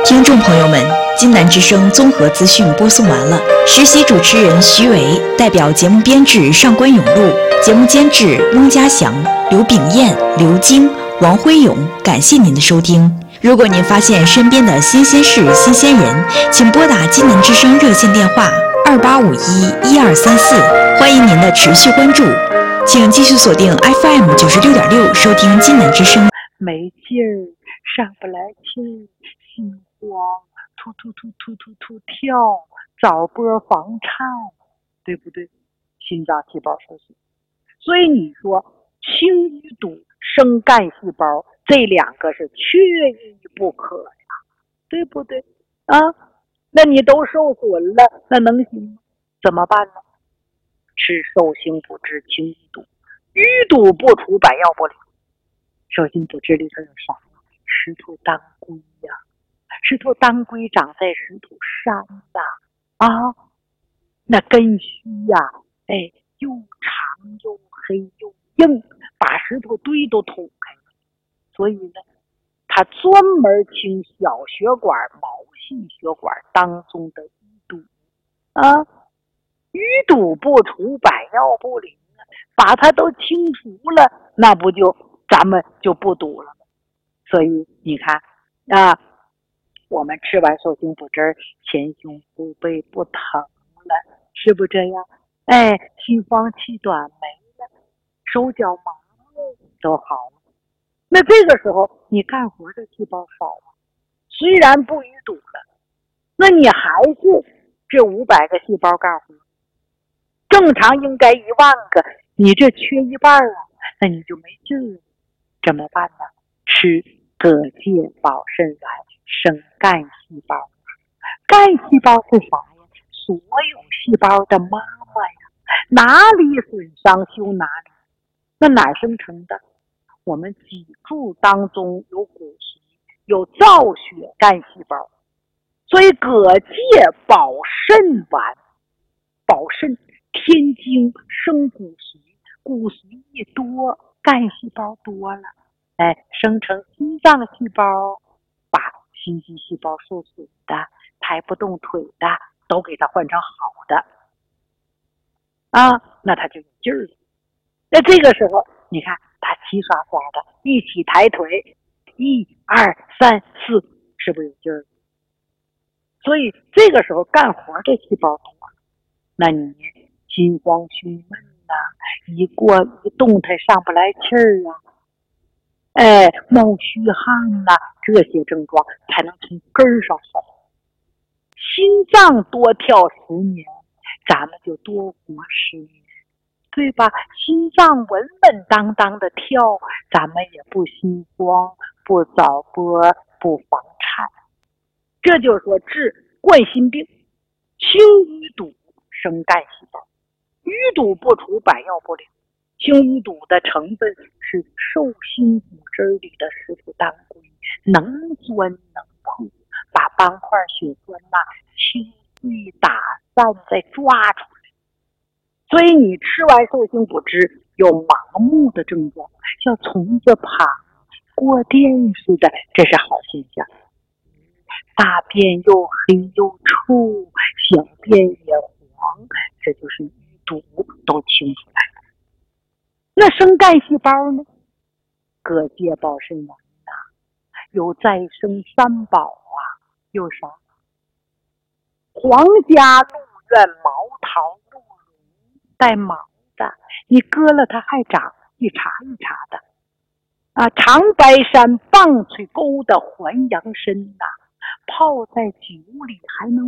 听众朋友们，金南之声综合资讯播送完了。实习主持人徐伟代表节目编制上官永禄，节目监制翁家祥、刘炳燕、刘晶、王辉勇。感谢您的收听。如果您发现身边的新鲜事、新鲜人，请拨打金南之声热线电话28511234，欢迎您的持续关注。请继续锁定 FM 96.6，收听金南之声。 没劲儿，上不来气儿，心慌，突跳，早播房颤，对不对？心脏细胞收缩。所以你说轻淤堵生干细胞，这两个是缺一不可呀，对不对啊？那你都受损了，那能行吗？怎么办呢？吃寿星补治清淤堵，淤堵不除，百药不灵。寿星补治里头有啥？石头当归呀，石头当归长在石头山呐，啊，那根须呀，又长又黑又硬，把石头堆都捅开了。所以呢，它专门清小血管、毛细血管当中的淤堵啊，淤堵不除，百药不灵啊，把它都清除了，那不就咱们就不堵了。所以你看啊，我们吃完寿星补汁，前胸后背不疼了，是不这样？心慌气短没了，手脚麻木都好了。那这个时候你干活的细胞少了，虽然不淤堵了，那你还是这500个细胞干活，正常应该10000个，你这缺一半啊，那你就没劲儿了。怎么办呢？吃葛芥保肾丸生干细胞。干细胞是啥呀？所有细胞的妈妈呀，哪里损伤修哪里。那哪生成的？我们脊柱当中有骨髓，有造血干细胞。所以葛芥保肾丸，保肾天经生骨髓，骨髓一多，干细胞多了，生成心脏细胞，把心肌细胞受损的、抬不动腿的都给它换成好的啊，那它就有劲儿了。那这个时候你看它齐刷刷的一起抬腿，1、2、3、4，是不是有劲儿？所以这个时候干活的细胞多，那你心慌胸闷呐，一动弹上不来气儿啊，冒虚汗呐，这些症状才能从根儿上好。心脏多跳10年，咱们就多活10年，对吧？心脏稳稳当当的跳，咱们也不心慌，不早播，不房颤。这就是说治冠心病，清淤堵生干细胞，淤堵不除，百药不灵。清淤堵的成分是寿星补汁里的石头当归，能钻能破，把斑块血栓清碎打散再抓出来。所以你吃完寿星补汁有盲目的症状，像虫子爬过电似的，这是好现象。大便又黑又臭，小便也黄，这就是淤堵都清出来了。那生干细胞呢？葛芥保肾丸呐，有再生3宝啊，有啥？皇家鹿苑毛桃鹿茸带毛的，你割了它还长，一茬一茬的啊。长白山棒槌沟的还阳参呐，泡在酒里还能